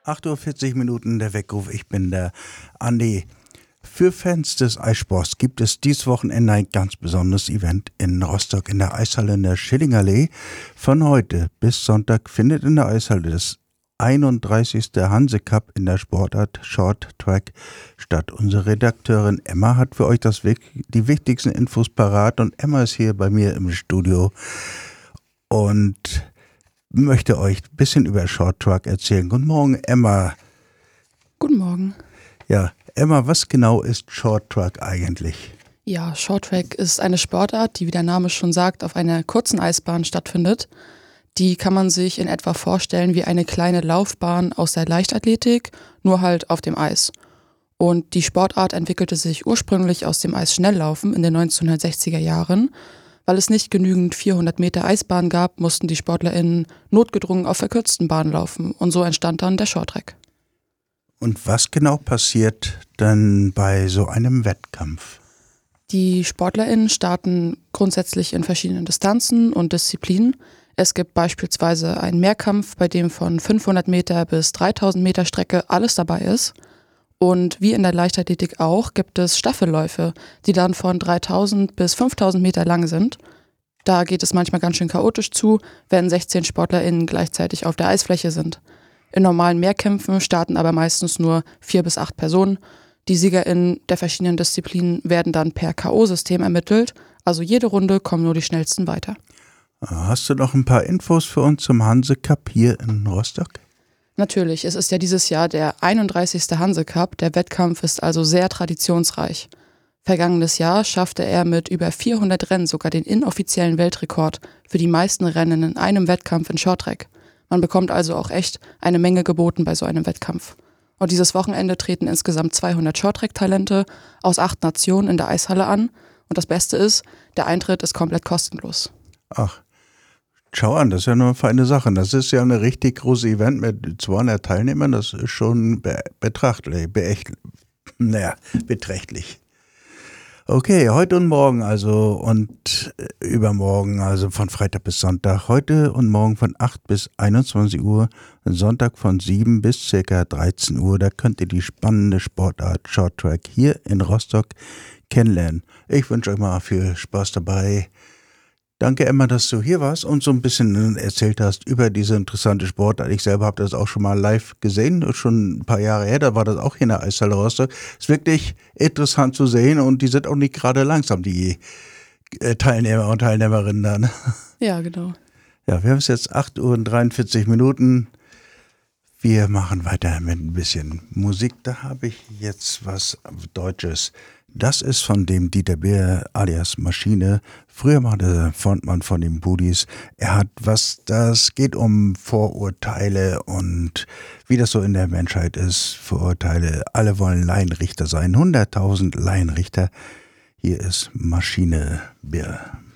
8:40 Uhr, der Weckruf. Ich bin der Andi. Für Fans des Eissports gibt es dieses Wochenende ein ganz besonderes Event in Rostock in der Eishalle in der Schillingallee. Von heute bis Sonntag findet in der Eishalle das 31. Hanse-Cup in der Sportart Short Track statt. Unsere Redakteurin Emma hat für euch die wichtigsten Infos parat und Emma ist hier bei mir im Studio und möchte euch ein bisschen über Short Track erzählen. Guten Morgen, Emma. Guten Morgen. Ja, Emma, was genau ist Short Track eigentlich? Ja, Short Track ist eine Sportart, die, wie der Name schon sagt, auf einer kurzen Eisbahn stattfindet. Die kann man sich in etwa vorstellen wie eine kleine Laufbahn aus der Leichtathletik, nur halt auf dem Eis. Und die Sportart entwickelte sich ursprünglich aus dem Eisschnelllaufen in den 1960er Jahren. Weil es nicht genügend 400 Meter Eisbahn gab, mussten die SportlerInnen notgedrungen auf verkürzten Bahnen laufen. Und so entstand dann der Short Track. Und was genau passiert dann bei so einem Wettkampf? Die SportlerInnen starten grundsätzlich in verschiedenen Distanzen und Disziplinen. Es gibt beispielsweise einen Mehrkampf, bei dem von 500 Meter bis 3000 Meter Strecke alles dabei ist. Und wie in der Leichtathletik auch, gibt es Staffelläufe, die dann von 3000 bis 5000 Meter lang sind. Da geht es manchmal ganz schön chaotisch zu, wenn 16 SportlerInnen gleichzeitig auf der Eisfläche sind. In normalen Mehrkämpfen starten aber meistens nur 4 bis 8 Personen. Die SiegerInnen der verschiedenen Disziplinen werden dann per K.O.-System ermittelt. Also jede Runde kommen nur die schnellsten weiter. Hast du noch ein paar Infos für uns zum Hanse-Cup hier in Rostock? Natürlich, es ist ja dieses Jahr der 31. Hanse-Cup. Der Wettkampf ist also sehr traditionsreich. Vergangenes Jahr schaffte er mit über 400 Rennen sogar den inoffiziellen Weltrekord für die meisten Rennen in einem Wettkampf in Shorttrack. Man bekommt also auch echt eine Menge geboten bei so einem Wettkampf. Und dieses Wochenende treten insgesamt 200 Shorttrack-Talente aus 8 Nationen in der Eishalle an. Und das Beste ist, der Eintritt ist komplett kostenlos. Ach, schau an, das ist ja eine feine Sache. Das ist ja ein richtig großes Event mit 200 Teilnehmern. Das ist schon beträchtlich. Okay, heute und morgen also und übermorgen, also von Freitag bis Sonntag. Heute und morgen von 8 bis 21 Uhr, Sonntag von 7 bis ca. 13 Uhr. Da könnt ihr die spannende Sportart Short Track hier in Rostock kennenlernen. Ich wünsche euch mal viel Spaß dabei. Danke, Emma, dass du hier warst und so ein bisschen erzählt hast über diese interessante Sportart. Ich selber habe das auch schon mal live gesehen, schon ein paar Jahre her, da war das auch hier in der Eishalle Rostock. Ist wirklich interessant zu sehen und die sind auch nicht gerade langsam, die Teilnehmer und Teilnehmerinnen dann. Ja, genau. Ja, wir haben es jetzt 8:43 Uhr. Wir machen weiter mit ein bisschen Musik. Da habe ich jetzt was Deutsches. Das ist von dem Dieter Beer alias Maschine. Früher war der Frontmann von den Budis. Das geht um Vorurteile und wie das so in der Menschheit ist. Vorurteile. Alle wollen Laienrichter sein. 100.000 Laienrichter. Hier ist Maschine Beer.